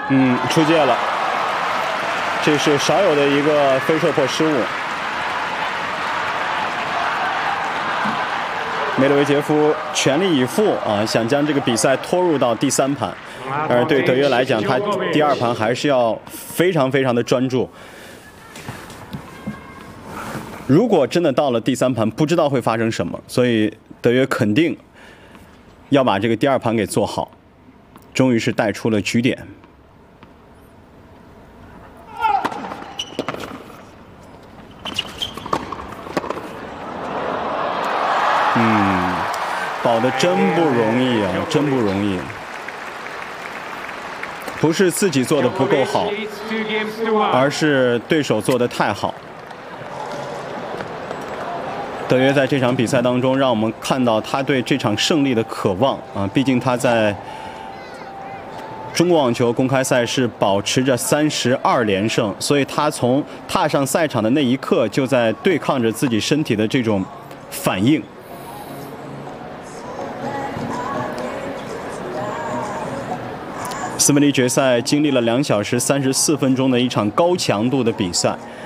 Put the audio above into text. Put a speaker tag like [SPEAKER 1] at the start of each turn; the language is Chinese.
[SPEAKER 1] 出界了，这是少有的一个非受迫失误。梅德韦杰夫全力以赴啊，想将这个比赛拖入到第3盘，而对德约来讲，他第2盘还是要非常非常的专注。如果真的到了第3盘，不知道会发生什么，所以德约肯定要把这个第2盘给做好。终于是带出了局点。保得真不容易啊，真不容易。不是自己做的不够好，而是对手做的太好。德约在这场比赛当中，让我们看到他对这场胜利的渴望啊！毕竟他在中国网球公开赛是保持着32连胜，所以他从踏上赛场的那一刻，就在对抗着自己身体的这种反应。斯文尼决赛经历了2小时34分钟的一场高强度的比赛。